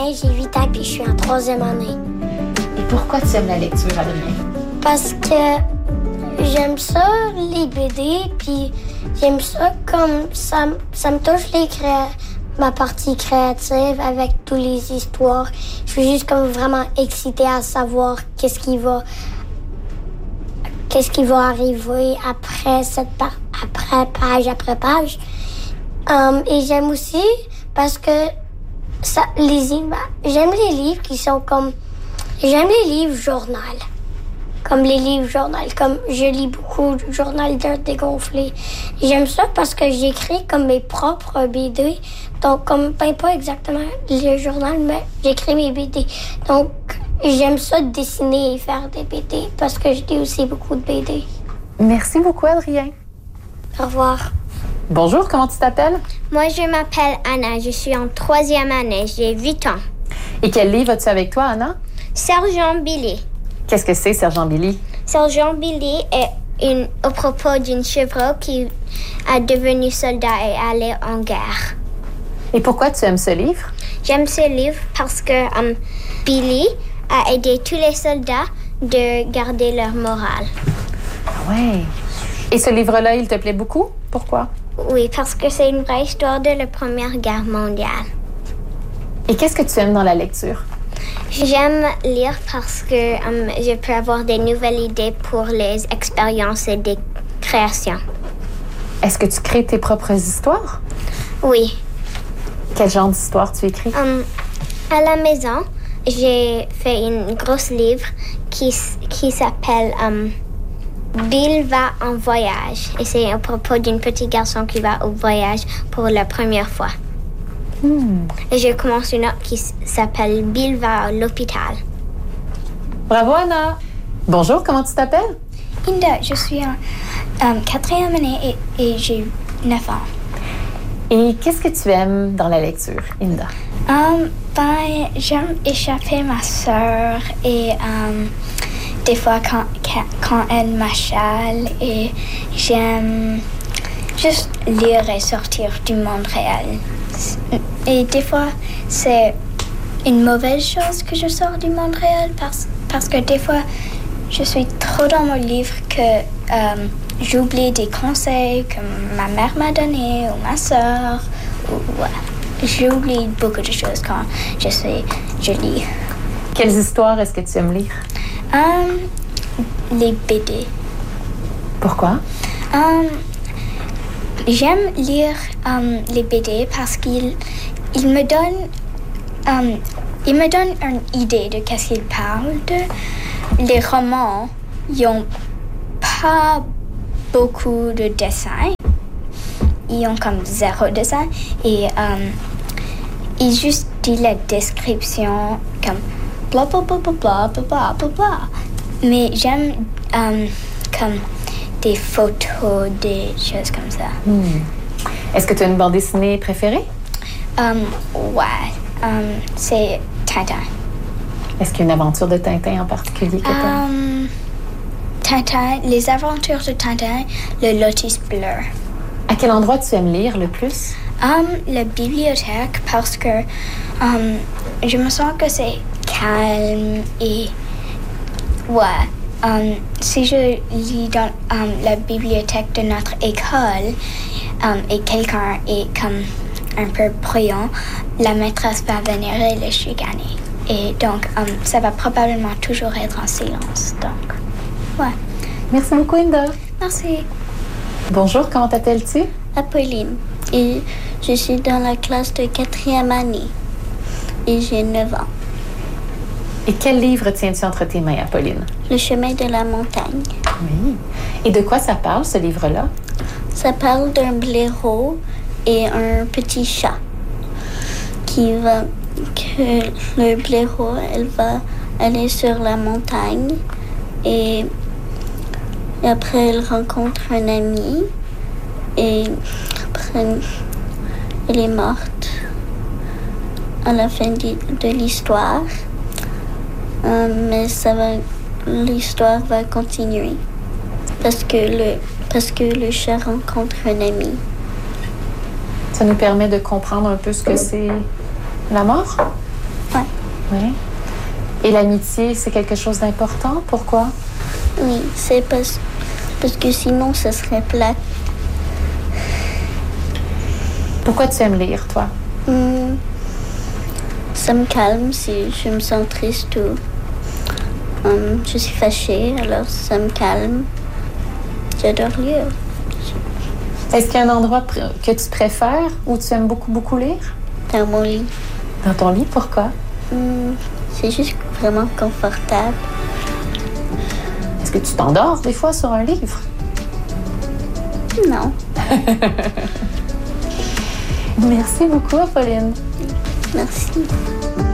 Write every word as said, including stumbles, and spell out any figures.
J'ai huit ans puis je suis en troisième année. Et pourquoi tu aimes la lecture, Adrien? Parce que j'aime ça, les B D, puis j'aime ça comme ça, ça me touche les cré... ma partie créative avec toutes les histoires. Je suis juste comme vraiment excitée à savoir qu'est-ce qui va, qu'est-ce qui va arriver après cette part, après page après page. Um, et j'aime aussi parce que ça, les, j'aime les livres qui sont comme, j'aime les livres journal. Comme les livres journal, comme je lis beaucoup de journal de dégonflé. J'aime ça parce que j'écris comme mes propres B D. Donc, comme, ben, pas exactement le journal, mais j'écris mes B D. Donc, j'aime ça dessiner et faire des B D parce que je lis aussi beaucoup de B D. Merci beaucoup, Adrien. Au revoir. Bonjour, comment tu t'appelles? Moi, je m'appelle Anna. Je suis en troisième année. J'ai huit ans. Et quel livre as-tu avec toi, Anna? Sergent Billy. Qu'est-ce que c'est, Sergent Billy? Sergent Billy est une, au propos d'une chevreau qui a devenu soldat et allé en guerre. Et pourquoi tu aimes ce livre? J'aime ce livre parce que um, Billy a aidé tous les soldats de garder leur morale. Ah ouais. Et ce livre-là, il te plaît beaucoup? Pourquoi? Oui, parce que c'est une vraie histoire de la Première Guerre mondiale. Et qu'est-ce que tu aimes dans la lecture? J'aime lire parce que um, je peux avoir des nouvelles idées pour les expériences et des créations. Est-ce que tu crées tes propres histoires? Oui. Quel genre d'histoire tu écris? Um, à la maison, j'ai fait une grosse livre qui, qui s'appelle um, Bill va en voyage. Et c'est à propos d'un petit garçon qui va au voyage pour la première fois. Hmm. Et je commence une autre qui s'appelle Bill va à l'hôpital. Bravo, Anna. Bonjour, comment tu t'appelles? Inda, je suis en um, quatrième année et, et j'ai neuf ans. Et qu'est-ce que tu aimes dans la lecture, Inda? Um, ben, j'aime échapper ma sœur et um, des fois quand, quand elle m'achale et j'aime juste lire et sortir du monde réel. Et des fois, c'est une mauvaise chose que je sors du monde réel parce, parce que des fois, je suis trop dans mon livre que um, j'oublie des conseils que ma mère m'a donnés ou ma sœur. Ou, ouais. J'oublie beaucoup de choses quand je, suis, je lis. Quelles histoires est-ce que tu aimes lire? Um, les B D. Pourquoi? Um, j'aime lire um, les B D parce qu'ils ils me donnent um, ils me donnent une idée de qu'est-ce qu'ils parlent de. Les romans, ils n'ont pas beaucoup de dessins. Ils ont comme zéro dessin. Et um, ils juste disent la description comme bla bla bla bla bla bla bla bla. Mais j'aime um, comme des photos, des choses comme ça. Hmm. Est-ce que tu as une bande dessinée préférée? Um, ouais, um, c'est Tintin. Est-ce qu'il y a une aventure de Tintin en particulier que tu um, Tintin, les aventures de Tintin, le Lotus bleu. À quel endroit tu aimes lire le plus? Um, la bibliothèque, parce que um, je me sens que c'est calme et ouais. Um, si je lis dans um, la bibliothèque de notre école um, et quelqu'un est comme un peu bruyant, la maîtresse va venir et le chicaner. Et donc, um, ça va probablement toujours être en silence. Donc, ouais. Merci beaucoup, Inda. Merci. Bonjour, comment t'appelles-tu? Apolline. Et je suis dans la classe de quatrième année. Et j'ai neuf ans. Et quel livre tiens-tu entre tes mains, Apolline? Le chemin de la montagne. Oui. Et de quoi ça parle, ce livre-là? Ça parle d'un blaireau et un petit chat qui va... que le blaireau, elle va aller sur la montagne et, et après elle rencontre un ami et après elle est morte à la fin de, de l'histoire. Euh, mais ça va, l'histoire va continuer parce que le parce que le chat rencontre un ami. Ça nous permet de comprendre un peu ce que c'est la mort? Ouais. Et l'amitié, c'est quelque chose d'important? Pourquoi? Oui, c'est parce, parce que sinon, ça serait plate. Pourquoi tu aimes lire, toi? Hmm, ça me calme si je me sens triste ou hum, je suis fâchée, alors ça me calme. J'adore lire. Est-ce qu'il y a un endroit pr- que tu préfères où tu aimes beaucoup, beaucoup lire? Dans mon lit. Dans ton lit, pourquoi? Hmm, c'est juste vraiment confortable. Est-ce que tu t'endors des fois sur un livre? Non. Merci beaucoup, Apolline. Merci.